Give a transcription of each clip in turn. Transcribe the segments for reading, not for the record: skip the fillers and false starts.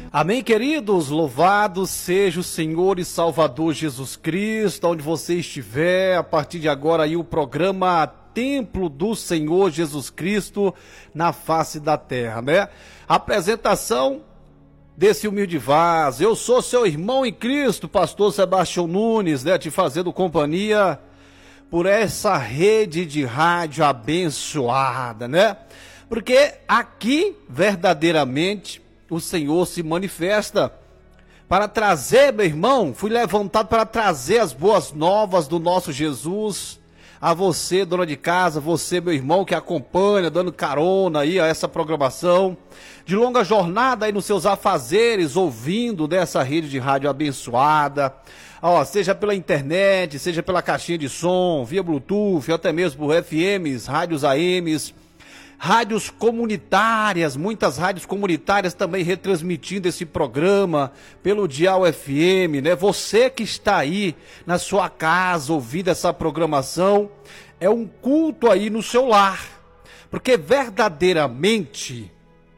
Amém, queridos? Louvado seja o Senhor e Salvador Jesus Cristo, onde você estiver. A partir de agora aí o programa Templo do Senhor Jesus Cristo na face da terra, né? Apresentação desse humilde vaso. Eu sou seu irmão em Cristo, pastor Sebastião Nunes, né? Te fazendo companhia por essa rede de rádio abençoada, né? Porque aqui, verdadeiramente, o Senhor se manifesta para trazer, meu irmão, fui levantado para trazer as boas novas do nosso Jesus a você, dona de casa, você, meu irmão, que acompanha, dando carona aí a essa programação de longa jornada aí nos seus afazeres, ouvindo dessa rede de rádio abençoada, seja pela internet, seja pela caixinha de som, via Bluetooth, até mesmo por FMs, rádios AMs, rádios comunitárias, muitas rádios comunitárias também retransmitindo esse programa pelo Dial FM, né? Você que está aí na sua casa ouvindo essa programação, é um culto aí no seu lar, porque verdadeiramente,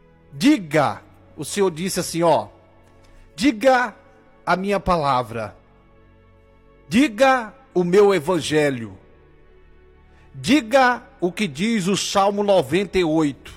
o Senhor disse assim, diga a minha palavra, diga o meu evangelho, diga o que diz o Salmo 98.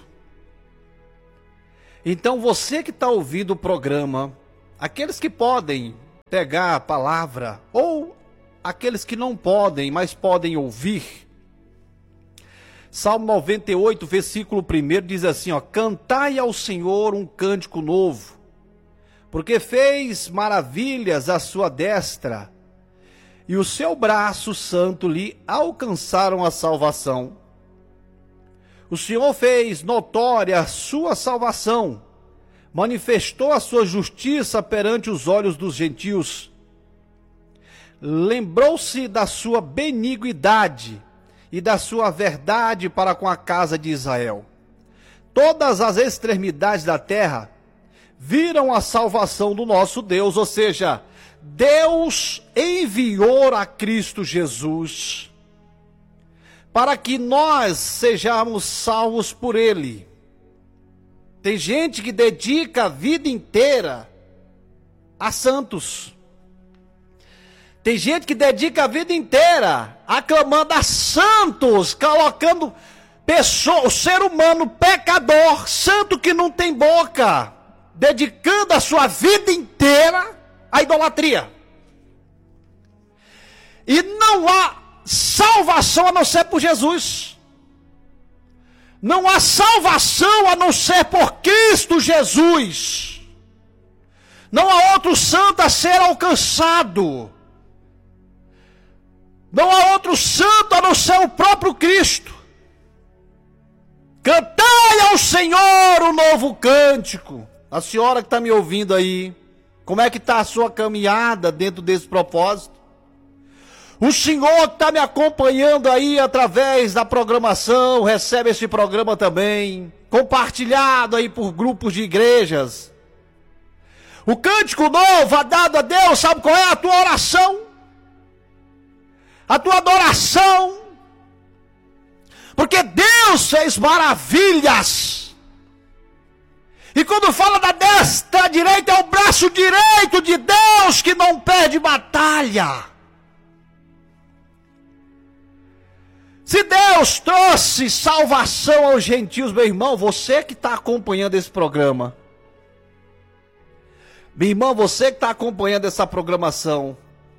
Então você que está ouvindo o programa, aqueles que podem pegar a palavra, ou aqueles que não podem, mas podem ouvir. Salmo 98, versículo 1 diz assim, cantai ao Senhor um cântico novo, porque fez maravilhas à sua destra, e o seu braço santo lhe alcançaram a salvação. O Senhor fez notória a sua salvação, manifestou a sua justiça perante os olhos dos gentios. Lembrou-se da sua benignidade e da sua verdade para com a casa de Israel. Todas as extremidades da terra viram a salvação do nosso Deus, ou seja, Deus enviou a Cristo Jesus para que nós sejamos salvos por Ele. Tem gente que dedica a vida inteira a santos. Tem gente que dedica a vida inteira aclamando a santos, colocando o ser humano pecador, santo que não tem boca, dedicando a sua vida inteira à idolatria. E não há salvação a não ser por Jesus. Não há salvação a não ser por Cristo Jesus. Não há outro santo a ser alcançado. Não há outro santo a não ser o próprio Cristo. Cantai ao Senhor um novo cântico. A senhora que está me ouvindo aí, como é que está a sua caminhada dentro desse propósito? O senhor que está me acompanhando aí através da programação, recebe esse programa também, compartilhado aí por grupos de igrejas. O cântico novo dado a Deus, sabe qual é? A tua oração, a tua adoração, porque Deus fez maravilhas. E quando fala da destra direita, é o braço direito de Deus que não perde batalha. Se Deus trouxe salvação aos gentios, meu irmão, você que está acompanhando esse programa, meu irmão, você que está acompanhando essa programação,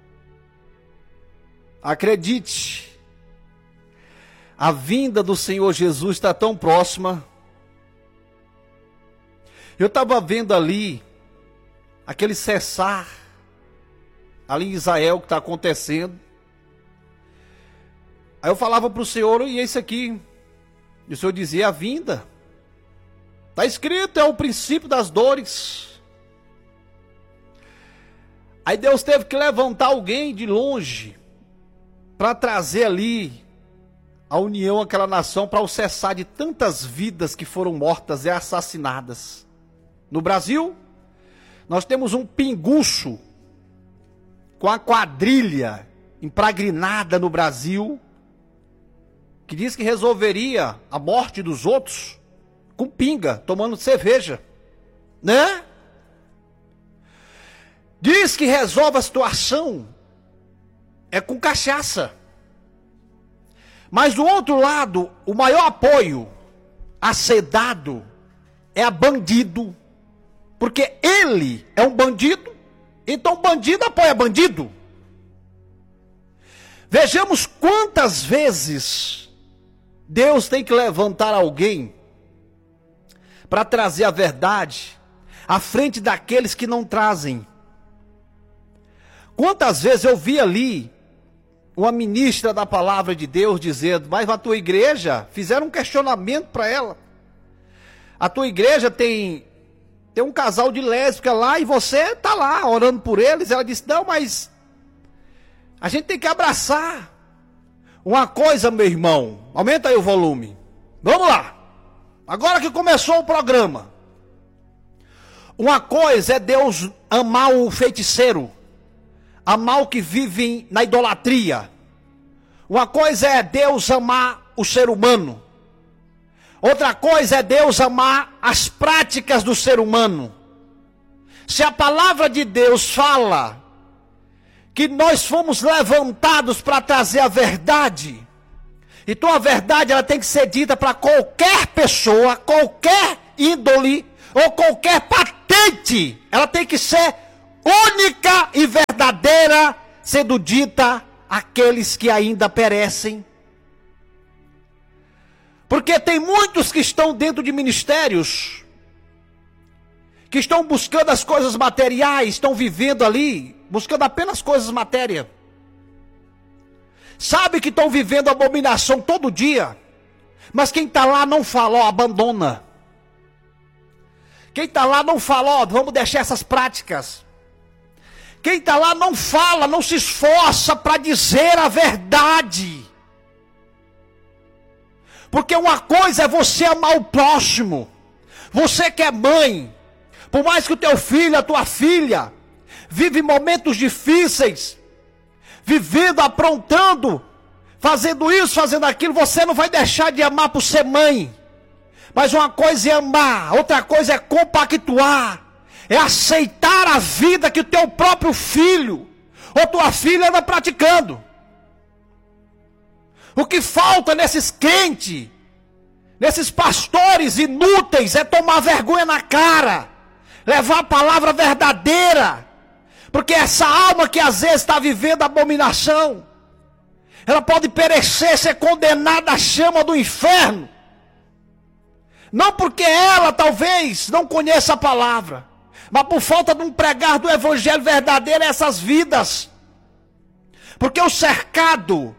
acredite, a vinda do Senhor Jesus está tão próxima. Eu estava vendo ali, aquele cessar, ali em Israel que está acontecendo. Aí eu falava para o Senhor, e esse aqui? E o Senhor dizia, a vinda. Está escrito, é o princípio das dores. Aí Deus teve que levantar alguém de longe, para trazer ali a união àquela nação, para o cessar de tantas vidas que foram mortas e assassinadas. No Brasil, nós temos um pinguço, com a quadrilha empragrinada no Brasil, que diz que resolveria a morte dos outros com pinga, tomando cerveja, né? Diz que resolve a situação é com cachaça. Mas do outro lado, o maior apoio a ser dado é a bandido. Porque ele é um bandido, então bandido apoia bandido. Vejamos quantas vezes Deus tem que levantar alguém para trazer a verdade à frente daqueles que não trazem. Quantas vezes eu vi ali uma ministra da palavra de Deus dizendo, mas na tua igreja, fizeram um questionamento para ela. A tua igreja tem um casal de lésbica lá e você está lá orando por eles. Ela disse, não, mas a gente tem que abraçar. Uma coisa, meu irmão, aumenta aí o volume. Vamos lá. Agora que começou o programa. Uma coisa é Deus amar o feiticeiro, amar o que vive na idolatria. Uma coisa é Deus amar o ser humano. Outra coisa é Deus amar as práticas do ser humano. Se a palavra de Deus fala que nós fomos levantados para trazer a verdade, então a verdade ela tem que ser dita para qualquer pessoa, qualquer índole ou qualquer patente. Ela tem que ser única e verdadeira, sendo dita àqueles que ainda perecem. Porque tem muitos que estão dentro de ministérios, que estão buscando as coisas materiais, estão vivendo ali, buscando apenas coisas matéria. Sabe que estão vivendo abominação todo dia, mas quem está lá não fala, ó, abandona. Quem está lá não fala, ó, vamos deixar essas práticas. Quem está lá não fala, não se esforça para dizer a verdade. Porque uma coisa é você amar o próximo. Você que é mãe, por mais que o teu filho, a tua filha, vive momentos difíceis, vivendo, aprontando, fazendo isso, fazendo aquilo, você não vai deixar de amar por ser mãe. Mas uma coisa é amar, outra coisa é compactuar, é aceitar a vida que o teu próprio filho ou tua filha anda praticando. O que falta nesses crentes, nesses pastores inúteis, é tomar vergonha na cara, levar a palavra verdadeira, porque essa alma que às vezes está vivendo abominação, ela pode perecer, ser condenada à chama do inferno, não porque ela talvez não conheça a palavra, mas por falta de um pregar do evangelho verdadeiro a essas vidas. Porque o cercado,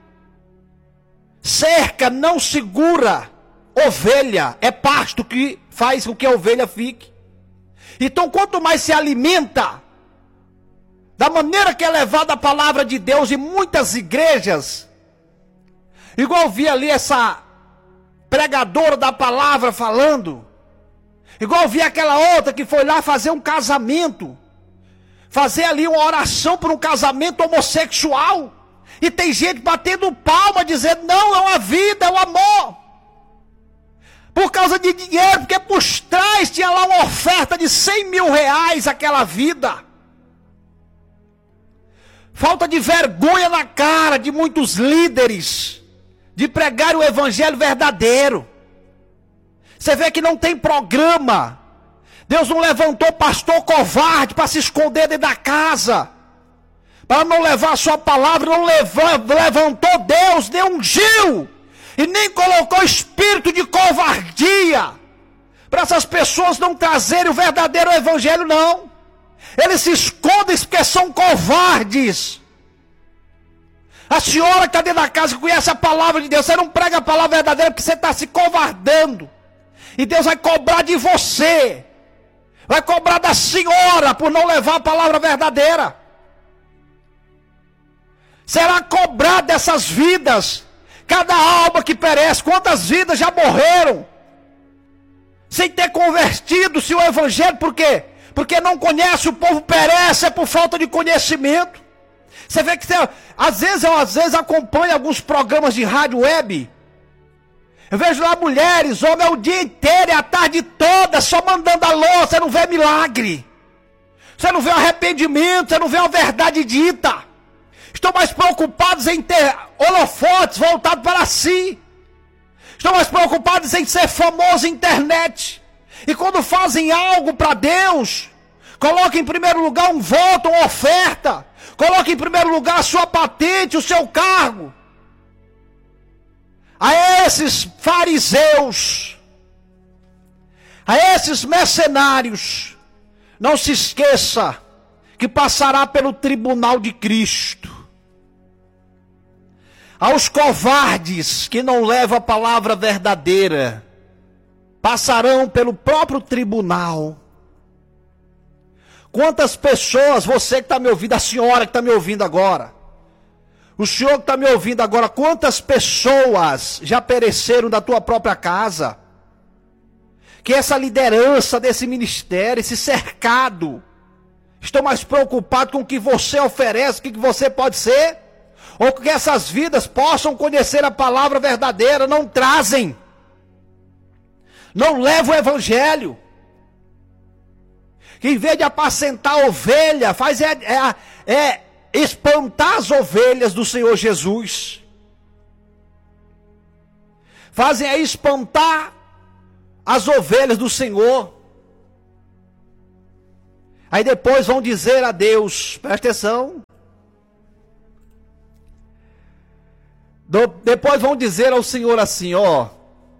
cerca não segura ovelha, é pasto que faz com que a ovelha fique. Então quanto mais se alimenta da maneira que é levada a palavra de Deus em muitas igrejas, igual eu vi ali essa pregadora da palavra falando, igual eu vi aquela outra que foi lá fazer um casamento, fazer ali uma oração por um casamento homossexual, e tem gente batendo palma dizendo, não, é uma vida, é um amor, por causa de dinheiro, porque por trás tinha lá uma oferta de 100 mil reais aquela vida. Falta de vergonha na cara de muitos líderes, de pregar o evangelho verdadeiro. Você vê que não tem programa. Deus não levantou pastor covarde para se esconder dentro da casa, para não levar a sua palavra. Não levantou Deus, nem ungiu, e nem colocou espírito de covardia, para essas pessoas não trazerem o verdadeiro evangelho, não. Eles se escondem porque são covardes. A senhora que está dentro da casa, que conhece a palavra de Deus, você não prega a palavra verdadeira porque você está se covardando. E Deus vai cobrar de você, vai cobrar da senhora por não levar a palavra verdadeira. Será cobrado dessas vidas, cada alma que perece. Quantas vidas já morreram sem ter convertido-se o evangelho? Por quê? Porque não conhece, o povo perece, é por falta de conhecimento. Você vê que às vezes acompanha alguns programas de rádio web. Eu vejo lá mulheres, homens, o dia inteiro e a tarde toda só mandando alô, você não vê milagre. Você não vê o arrependimento, você não vê a verdade dita. Estão mais preocupados em ter holofotes voltados para si. Estão mais preocupados em ser famoso na internet. E quando fazem algo para Deus, coloquem em primeiro lugar um voto, uma oferta. Coloquem em primeiro lugar a sua patente, o seu cargo. A esses fariseus, a esses mercenários, não se esqueça que passará pelo tribunal de Cristo. Aos covardes que não levam a palavra verdadeira, passarão pelo próprio tribunal. Quantas pessoas, você que está me ouvindo, a senhora que está me ouvindo agora, o senhor que está me ouvindo agora, quantas pessoas já pereceram da tua própria casa? Que essa liderança desse ministério, esse cercado, estão mais preocupados com o que você oferece, o que você pode ser, ou que essas vidas possam conhecer a palavra verdadeira, não trazem, não levam o evangelho, que em vez de apacentar a ovelha, faz espantar as ovelhas do Senhor Jesus, fazem espantar as ovelhas do Senhor. Aí depois vão dizer a Deus, presta atenção, depois vão dizer ao Senhor assim, ó,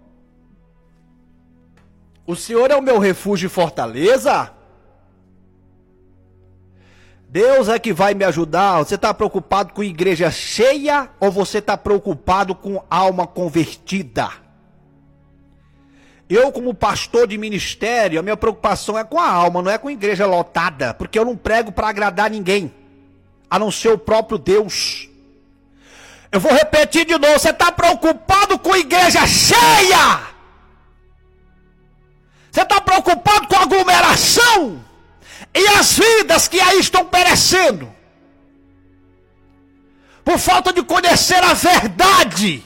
o Senhor é o meu refúgio e fortaleza, Deus é que vai me ajudar. Você está preocupado com igreja cheia ou você está preocupado com alma convertida? Eu, como pastor de ministério, a minha preocupação é com a alma, não é com a igreja lotada, porque eu não prego para agradar ninguém, a não ser o próprio Deus. Eu vou repetir de novo, você está preocupado com a igreja cheia? Você está preocupado com a aglomeração? E as vidas que aí estão perecendo? Por falta de conhecer a verdade.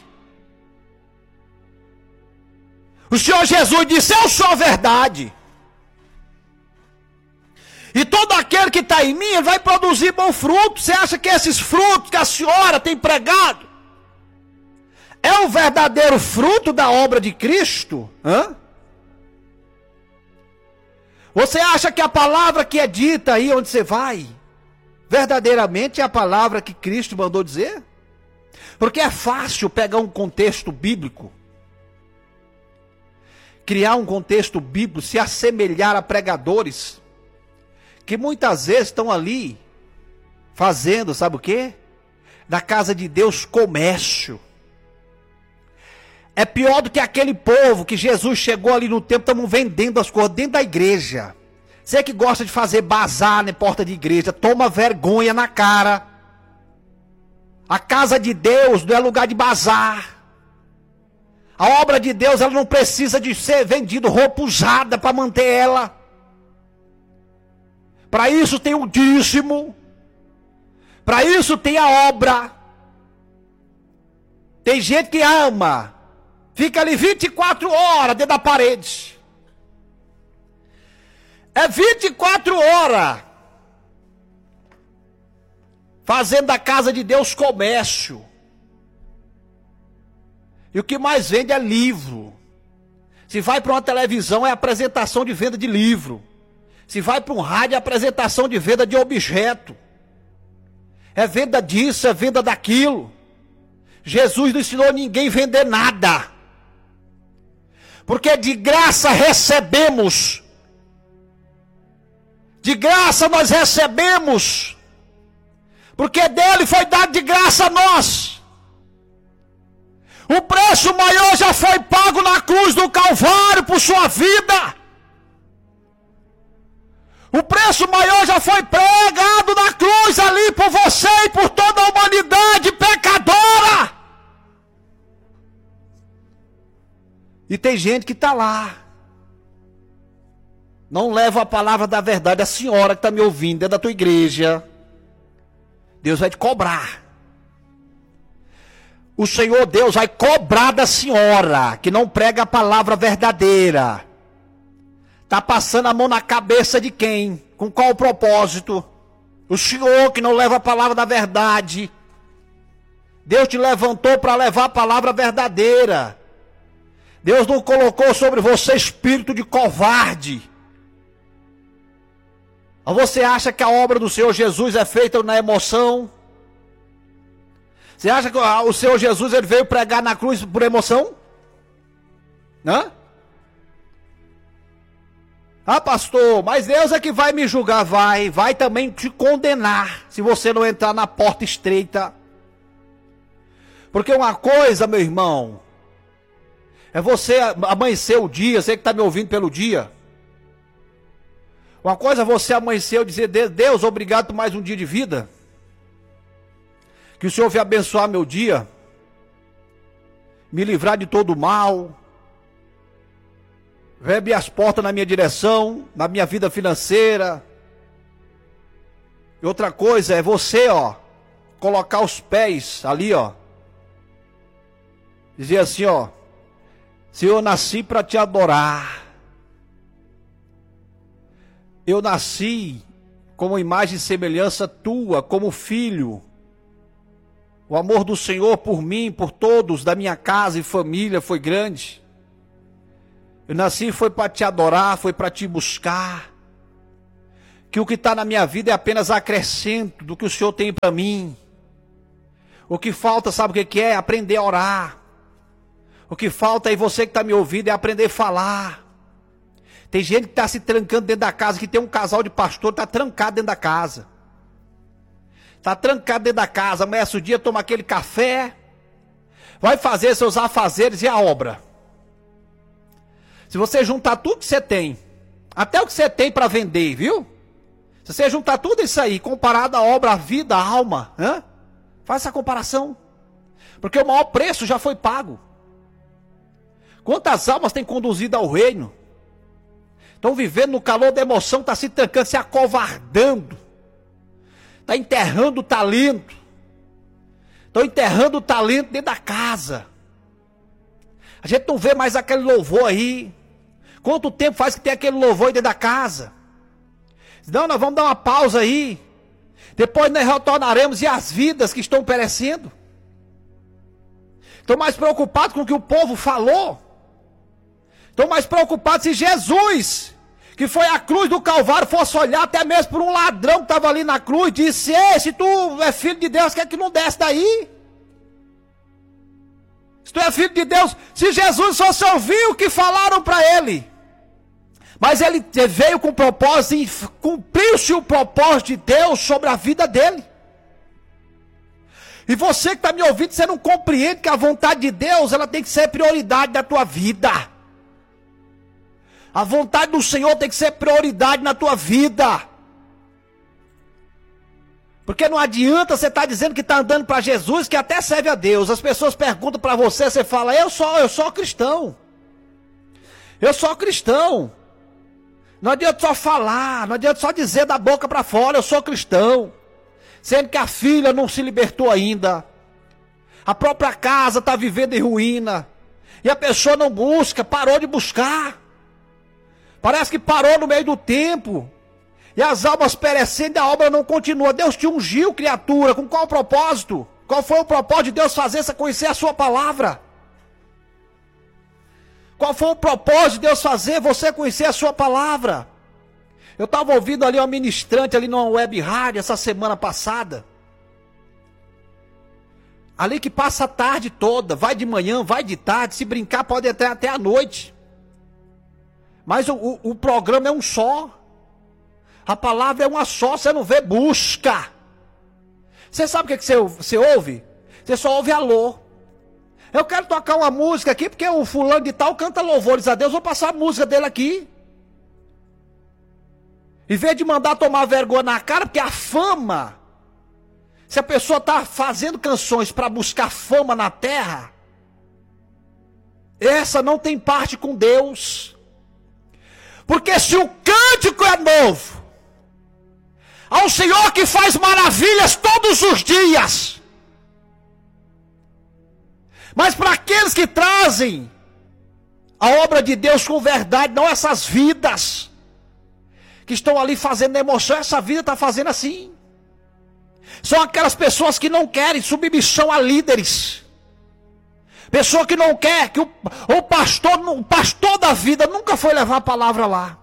O Senhor Jesus disse, eu sou a verdade. E todo aquele que está em mim vai produzir bom fruto. Você acha que esses frutos que a senhora tem pregado é o verdadeiro fruto da obra de Cristo? Você acha que a palavra que é dita aí onde você vai, verdadeiramente é a palavra que Cristo mandou dizer? Porque é fácil pegar um contexto bíblico, criar um contexto bíblico, se assemelhar a pregadores, que muitas vezes estão ali, fazendo, sabe o quê? Da casa de Deus comércio. É pior do que aquele povo que Jesus chegou ali no templo, estamos vendendo as coisas dentro da igreja. Você que gosta de fazer bazar na porta de igreja, toma vergonha na cara. A casa de Deus não é lugar de bazar. A obra de Deus, ela não precisa de ser vendida roupa usada para manter ela. Para isso tem o dízimo. Para isso tem a obra. Tem gente que ama. Fica ali 24 horas dentro da parede. É 24 horas. Fazendo da casa de Deus comércio. E o que mais vende é livro. Se vai para uma televisão é apresentação de venda de livro. Se vai para um rádio é apresentação de venda de objeto. É venda disso, é venda daquilo. Jesus não ensinou ninguém a vender nada. Porque de graça recebemos. De graça nós recebemos. Porque dele foi dado de graça a nós. O preço maior já foi pago na cruz do Calvário por sua vida. O preço maior já foi pregado na cruz ali por você e por toda a humanidade pecadora. E tem gente que está lá. Não leva a palavra da verdade. A senhora que está me ouvindo, é da tua igreja. Deus vai te cobrar. O Senhor Deus vai cobrar da senhora que não prega a palavra verdadeira. Está passando a mão na cabeça de quem? Com qual propósito? O Senhor que não leva a palavra da verdade. Deus te levantou para levar a palavra verdadeira. Deus não colocou sobre você espírito de covarde. Ou você acha que a obra do Senhor Jesus é feita na emoção? Você acha que o Senhor Jesus ele veio pregar na cruz por emoção? Hã? Ah, pastor, mas Deus é que vai me julgar. Vai também te condenar se você não entrar na porta estreita. Porque uma coisa, meu irmão, é você amanhecer o dia, você que está me ouvindo pelo dia. Uma coisa é você amanhecer e dizer, Deus, obrigado por mais um dia de vida. Que o Senhor venha abençoar meu dia, me livrar de todo o mal, venha abrir as portas na minha direção, na minha vida financeira. E outra coisa é você, colocar os pés ali, dizer assim, Senhor, eu nasci para te adorar. Eu nasci como imagem e semelhança tua, como filho. O amor do Senhor por mim, por todos da minha casa e família foi grande. Eu nasci foi para te adorar, foi para te buscar. Que o que está na minha vida é apenas acrescento do que o Senhor tem para mim. O que falta, sabe o que é? Aprender a orar. O que falta aí, você que está me ouvindo, é aprender a falar. Tem gente que está se trancando dentro da casa, que tem um casal de pastor, está trancado dentro da casa. Está trancado dentro da casa, amanhece o dia, toma aquele café, vai fazer seus afazeres e a obra. Se você juntar tudo que você tem, até o que você tem para vender, viu? Se você juntar tudo isso aí, comparado à obra, a vida, a alma, faz essa comparação. Porque o maior preço já foi pago. Quantas almas tem conduzido ao reino? Estão vivendo no calor da emoção, está se trancando, se acovardando. Está enterrando o talento. Estão enterrando o talento dentro da casa. A gente não vê mais aquele louvor aí. Quanto tempo faz que tem aquele louvor aí dentro da casa? Não, nós vamos dar uma pausa aí. Depois nós retornaremos e as vidas que estão perecendo. Estão mais preocupados com o que o povo falou. Estão mais preocupados se Jesus, que foi à cruz do Calvário, fosse olhar até mesmo por um ladrão que estava ali na cruz, disse, se tu é filho de Deus, quer que não desce daí? Se tu é filho de Deus, se Jesus só se ouviu o que falaram para ele. Mas ele veio com propósito e cumpriu-se o propósito de Deus sobre a vida dele. E você que está me ouvindo, você não compreende que a vontade de Deus, ela tem que ser prioridade da tua vida. A vontade do Senhor tem que ser prioridade na tua vida. Porque não adianta você estar dizendo que está andando para Jesus, que até serve a Deus. As pessoas perguntam para você, você fala, eu sou cristão. Eu sou cristão. Não adianta só falar, não adianta só dizer da boca para fora, eu sou cristão. Sendo que a filha não se libertou ainda. A própria casa está vivendo em ruína. E a pessoa não busca, parou de buscar. Parece que parou no meio do tempo. E as almas perecendo e a obra não continua. Deus te ungiu, criatura. Com qual propósito? Qual foi o propósito de Deus fazer você conhecer a sua palavra? Qual foi o propósito de Deus fazer você conhecer a sua palavra? Eu estava ouvindo ali uma ministrante ali numa web rádio essa semana passada. Ali que passa a tarde toda, vai de manhã, vai de tarde, se brincar pode até a noite. Mas o programa é um só. A palavra é uma só, você não vê, busca. Você sabe o que você ouve? Você só ouve alô. Eu quero tocar uma música aqui, porque o fulano de tal canta louvores a Deus, vou passar a música dele aqui. Em vez de mandar tomar vergonha na cara, porque a fama, se a pessoa está fazendo canções para buscar fama na terra, essa não tem parte com Deus. Porque se o cântico é novo, ao Senhor que faz maravilhas todos os dias, mas para aqueles que trazem a obra de Deus com verdade, não essas vidas que estão ali fazendo emoção. Essa vida está fazendo assim. São aquelas pessoas que não querem submissão a líderes. Pessoa que não quer, que o pastor da vida nunca foi levar a palavra lá.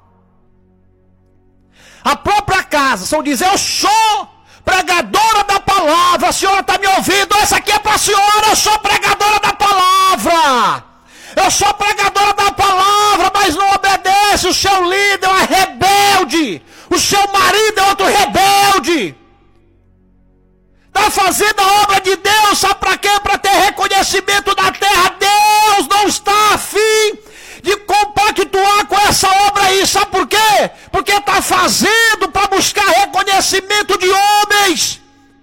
A própria casa, são dizer, eu sou pregadora da palavra, a senhora está me ouvindo? Essa aqui é para a senhora, eu sou pregadora da palavra. Eu sou pregadora da palavra, mas não obedece. O seu líder é rebelde. O seu marido é outro rebelde. Está fazendo a obra de Deus, sabe para quê? Para ter reconhecimento da terra. Deus não está afim de compactuar com essa obra aí. Sabe por quê? Porque está fazendo para buscar reconhecimento de homens.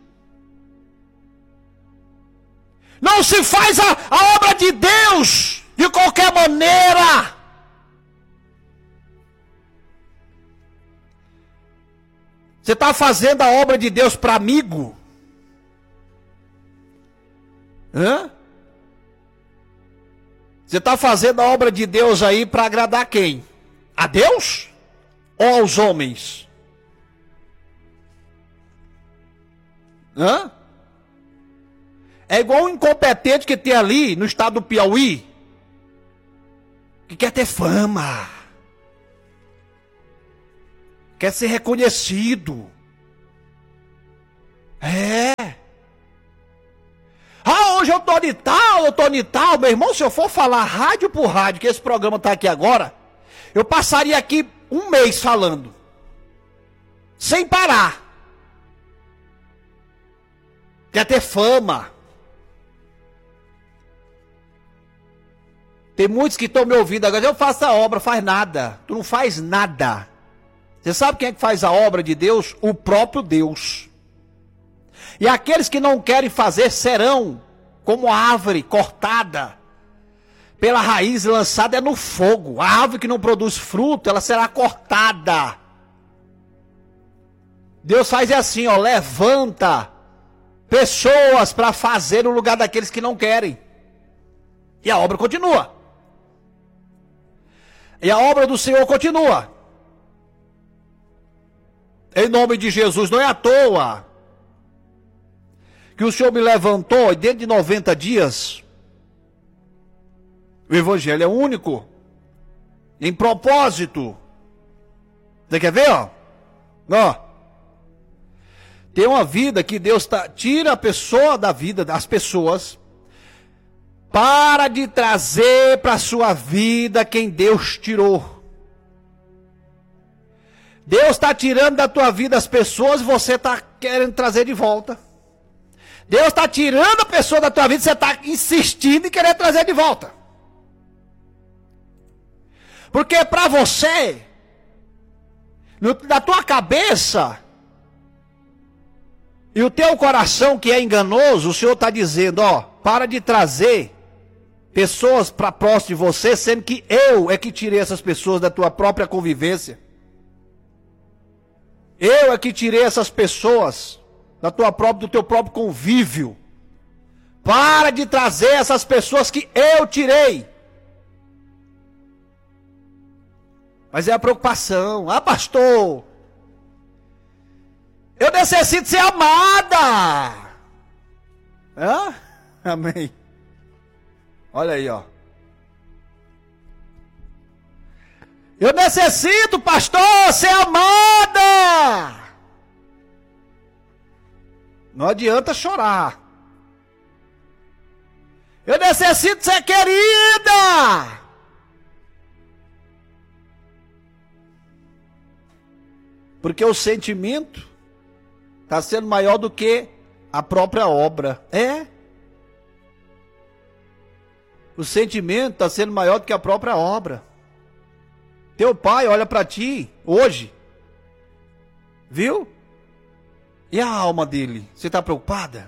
Não se faz a obra de Deus de qualquer maneira. Você está fazendo a obra de Deus para amigo? Hã? Você está fazendo a obra de Deus aí para agradar quem? A Deus? Ou aos homens? Hã? É igual um incompetente que tem ali no estado do Piauí, que quer ter fama, quer ser reconhecido. Hoje eu tô de tal, meu irmão. Se eu for falar rádio por rádio, que esse programa tá aqui agora, eu passaria aqui um mês falando, sem parar. Quer ter fama. Tem muitos que estão me ouvindo agora. Eu faço a obra, faz nada. Tu não faz nada. Você sabe quem é que faz a obra de Deus? O próprio Deus. E aqueles que não querem fazer serão como a árvore cortada pela raiz e lançada no fogo. A árvore que não produz fruto, ela será cortada. Deus faz assim, ó, levanta pessoas para fazer no lugar daqueles que não querem. E a obra continua. E a obra do Senhor continua. Em nome de Jesus, não é à toa que o Senhor me levantou e dentro de 90 dias, o Evangelho é único, em propósito. Você quer ver, ó? Ó. Tem uma vida que Deus tira a pessoa da vida das pessoas, para de trazer para a sua vida quem Deus tirou. Deus está tirando da tua vida as pessoas e você está querendo trazer de volta. Deus está tirando a pessoa da tua vida e você está insistindo em querer trazer de volta. Porque para você, na tua cabeça e o teu coração que é enganoso, o Senhor está dizendo, ó, para de trazer pessoas para próximo de você, sendo que eu é que tirei essas pessoas da tua própria convivência. Eu é que tirei essas pessoas do teu próprio convívio. Para de trazer essas pessoas que eu tirei. Mas é a preocupação. Ah, pastor, eu necessito ser amada. Hã? Amém. Olha aí, ó. Eu necessito, pastor, ser amada. Não adianta chorar. Eu necessito ser querida. Porque o sentimento está sendo maior do que a própria obra. É. O sentimento está sendo maior do que a própria obra. Teu pai olha para ti hoje. Viu? E a alma dele? Você está preocupada?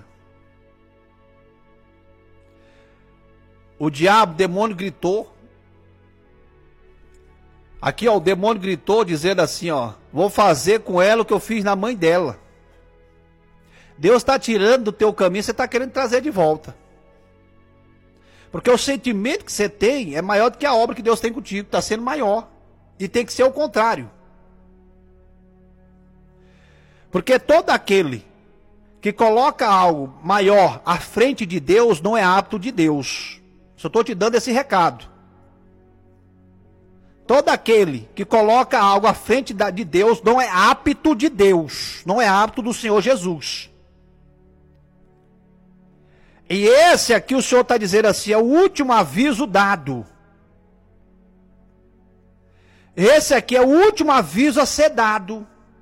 O diabo, o demônio gritou. Aqui, ó, o demônio gritou dizendo assim, ó, vou fazer com ela o que eu fiz na mãe dela. Deus está tirando do teu caminho, você está querendo trazer de volta. Porque o sentimento que você tem é maior do que a obra que Deus tem contigo, está sendo maior. E tem que ser o contrário. Porque todo aquele que coloca algo maior à frente de Deus não é apto de Deus. Só estou te dando esse recado. Todo aquele que coloca algo à frente de Deus não é apto de Deus. Não é apto do Senhor Jesus. E esse aqui o Senhor está dizendo assim, é o último aviso dado. Esse aqui é o último aviso a ser dado.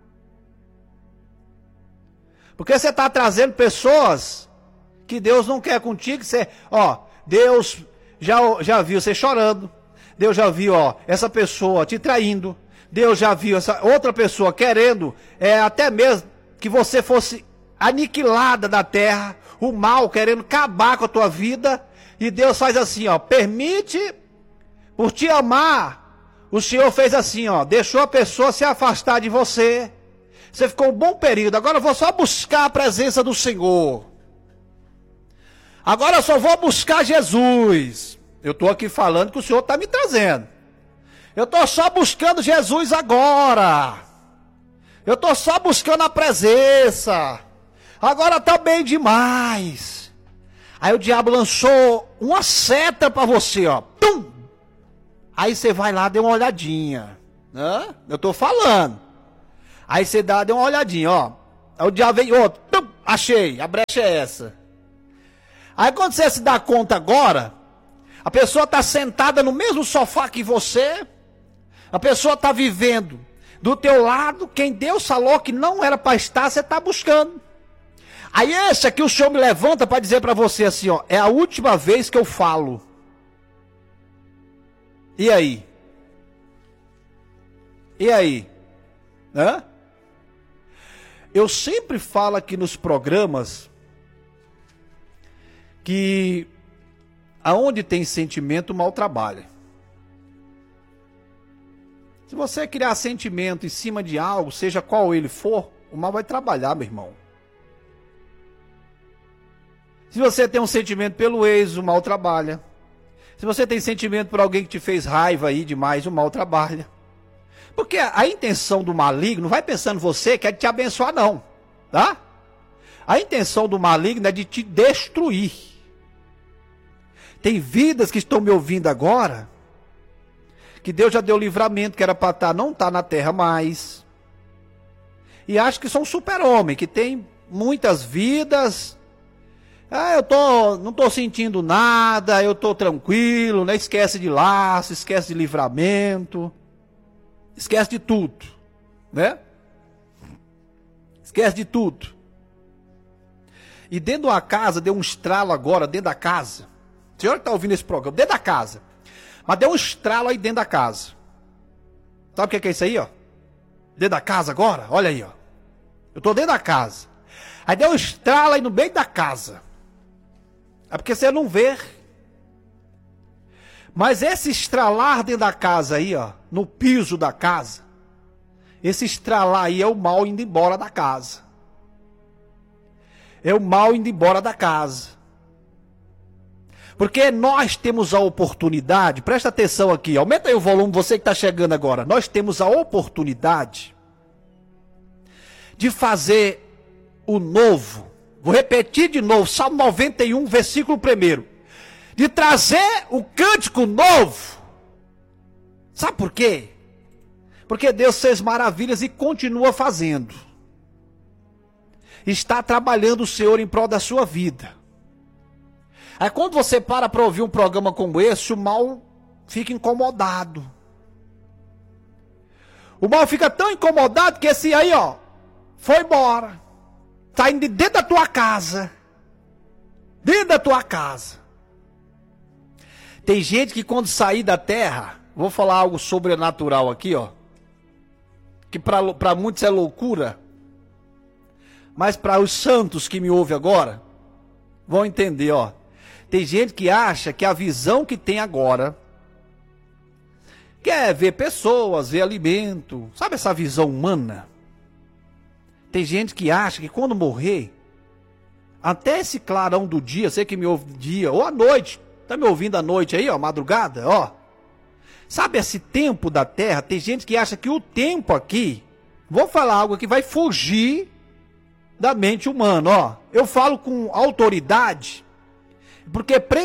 Porque você está trazendo pessoas que Deus não quer contigo. Você, Deus já viu você chorando. Deus já viu, essa pessoa te traindo. Deus já viu essa outra pessoa querendo, até mesmo que você fosse aniquilada da terra. O mal querendo acabar com a tua vida. E Deus faz assim, permite, por te amar, o Senhor fez assim, deixou a pessoa se afastar de você. Você ficou um bom período, agora eu vou só buscar a presença do Senhor. Agora eu só vou buscar Jesus. Eu estou aqui falando que o Senhor está me trazendo. Eu estou só buscando Jesus agora. Eu estou só buscando a presença. Agora está bem demais. Aí o diabo lançou uma seta para você, Pum! Aí você vai lá, dê uma olhadinha. Eu estou falando. Aí você dê uma olhadinha, Aí o diabo vem, achei, a brecha é essa. Aí quando você se dá conta agora, a pessoa está sentada no mesmo sofá que você, a pessoa está vivendo do teu lado, quem Deus falou que não era para estar, você está buscando. Aí esse aqui o Senhor me levanta para dizer para você assim, é a última vez que eu falo. E aí? E aí? Eu sempre falo aqui nos programas que aonde tem sentimento, o mal trabalha. Se você criar sentimento em cima de algo, seja qual ele for, o mal vai trabalhar, meu irmão. Se você tem um sentimento pelo ex, o mal trabalha. Se você tem sentimento por alguém que te fez raiva aí demais, o mal trabalha. Porque a intenção do maligno, vai pensando você, que é de te abençoar não, tá? A intenção do maligno é de te destruir. Tem vidas que estão me ouvindo agora, que Deus já deu livramento, que era para estar, não está na terra mais. E acho que são super-homem, que tem muitas vidas. Não estou sentindo nada, eu estou tranquilo, né? Esquece de laço, esquece de livramento, esquece de tudo, né? Esquece de tudo. E dentro de uma casa, deu um estralo agora, dentro da casa. O senhor que está ouvindo esse programa, dentro da casa. Mas deu um estralo aí dentro da casa. Sabe o que é isso aí, Dentro da casa agora, olha aí, Eu estou dentro da casa. Aí deu um estralo aí no meio da casa. É porque você não vê. Mas esse estralar dentro da casa aí, no piso da casa, esse estralar aí é o mal indo embora da casa. É o mal indo embora da casa. Porque nós temos a oportunidade, presta atenção aqui, aumenta aí o volume, você que está chegando agora. Nós temos a oportunidade de fazer o novo. Vou repetir de novo, Salmo 91, versículo 1. De trazer o cântico novo. Sabe por quê? Porque Deus fez maravilhas e continua fazendo. Está trabalhando o Senhor em prol da sua vida. Aí quando você para ouvir um programa como esse, o mal fica incomodado. O mal fica tão incomodado que esse aí, foi embora. Está indo dentro da tua casa. Dentro da tua casa. Tem gente que quando sair da terra, vou falar algo sobrenatural aqui, que para muitos é loucura, mas para os santos que me ouvem agora, vão entender, Tem gente que acha que a visão que tem agora, quer ver pessoas, ver alimento, sabe essa visão humana? Tem gente que acha que quando morrer, até esse clarão do dia, você que me ouve de dia ou à noite, Tá me ouvindo à noite aí, ó, madrugada, ó? Sabe esse tempo da Terra? Tem gente que acha que o tempo aqui, vou falar algo que vai fugir da mente humana, ó. Eu falo com autoridade, porque